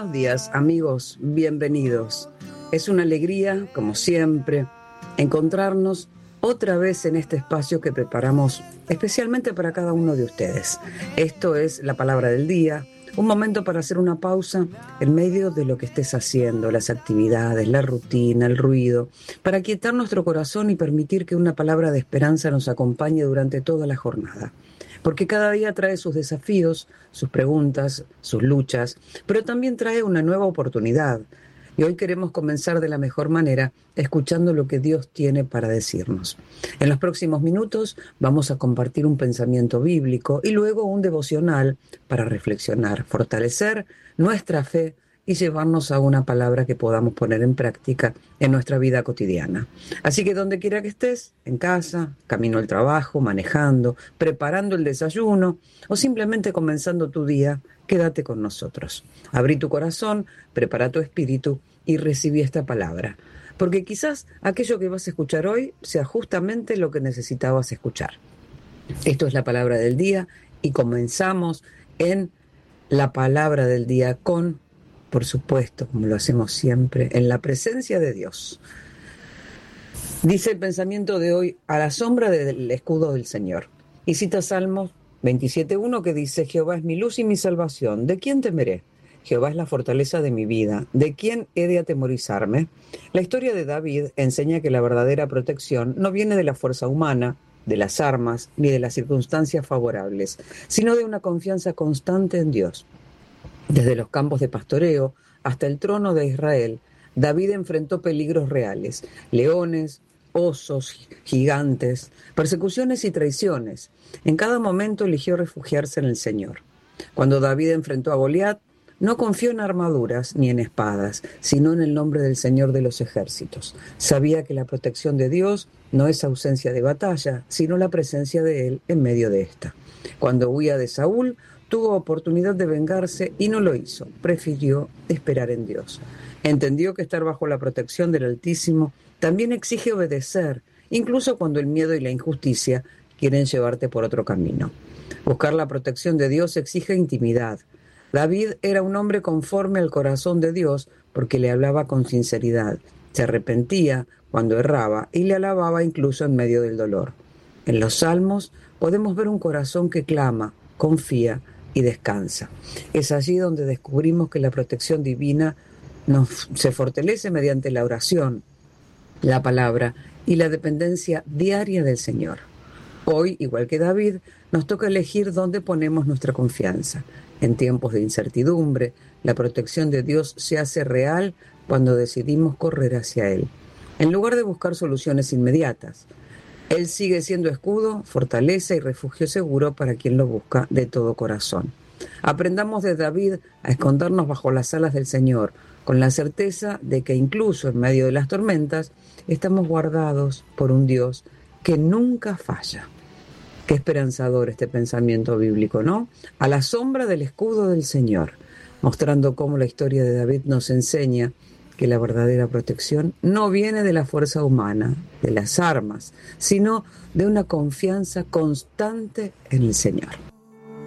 Buenos días, amigos, bienvenidos. Es una alegría, como siempre, encontrarnos otra vez en este espacio que preparamos especialmente para cada uno de ustedes. Esto es la palabra del día, un momento para hacer una pausa en medio de lo que estés haciendo, las actividades, la rutina, el ruido, para quietar nuestro corazón y permitir que una palabra de esperanza nos acompañe durante toda la jornada. Porque cada día trae sus desafíos, sus preguntas, sus luchas, pero también trae una nueva oportunidad. Y hoy queremos comenzar de la mejor manera, escuchando lo que Dios tiene para decirnos. En los próximos minutos vamos a compartir un pensamiento bíblico y luego un devocional para reflexionar, fortalecer nuestra fe y llevarnos a una palabra que podamos poner en práctica en nuestra vida cotidiana. Así que donde quiera que estés, en casa, camino al trabajo, manejando, preparando el desayuno o simplemente comenzando tu día, quédate con nosotros. Abrí tu corazón, prepara tu espíritu y recibí esta palabra. Porque quizás aquello que vas a escuchar hoy sea justamente lo que necesitabas escuchar. Esto es la palabra del día y comenzamos en la palabra del día con, por supuesto, como lo hacemos siempre, en la presencia de Dios. Dice el pensamiento de hoy, a la sombra del escudo del Señor. Y cita Salmos 27:1 que dice, Jehová es mi luz y mi salvación, ¿de quién temeré? Jehová es la fortaleza de mi vida, ¿de quién he de atemorizarme? La historia de David enseña que la verdadera protección no viene de la fuerza humana, de las armas, ni de las circunstancias favorables, sino de una confianza constante en Dios. Desde los campos de pastoreo hasta el trono de Israel, David enfrentó peligros reales, leones, osos, gigantes, persecuciones y traiciones. En cada momento eligió refugiarse en el Señor. Cuando David enfrentó a Goliat, no confió en armaduras ni en espadas, sino en el nombre del Señor de los ejércitos. Sabía que la protección de Dios no es ausencia de batalla, sino la presencia de Él en medio de esta. Cuando huía de Saúl, tuvo oportunidad de vengarse y no lo hizo. Prefirió esperar en Dios. Entendió que estar bajo la protección del Altísimo también exige obedecer, incluso cuando el miedo y la injusticia quieren llevarte por otro camino. Buscar la protección de Dios exige intimidad. David era un hombre conforme al corazón de Dios porque le hablaba con sinceridad. Se arrepentía cuando erraba y le alababa incluso en medio del dolor. En los Salmos podemos ver un corazón que clama, confía y descansa. Es allí donde descubrimos que la protección divina se fortalece mediante la oración, la palabra y la dependencia diaria del Señor. Hoy, igual que David, nos toca elegir dónde ponemos nuestra confianza. En tiempos de incertidumbre, la protección de Dios se hace real cuando decidimos correr hacia Él, en lugar de buscar soluciones inmediatas. Él sigue siendo escudo, fortaleza y refugio seguro para quien lo busca de todo corazón. Aprendamos de David a escondernos bajo las alas del Señor, con la certeza de que incluso en medio de las tormentas estamos guardados por un Dios que nunca falla. Qué esperanzador este pensamiento bíblico, ¿no? A la sombra del escudo del Señor, mostrando cómo la historia de David nos enseña que la verdadera protección no viene de la fuerza humana, de las armas, sino de una confianza constante en el Señor.